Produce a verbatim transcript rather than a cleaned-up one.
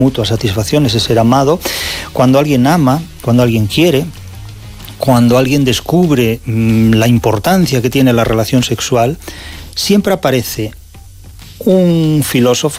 mutua satisfacción, ese ser amado. Cuando alguien ama, cuando alguien quiere, cuando alguien descubre mmm, la importancia que tiene la relación sexual, siempre aparece un filósofo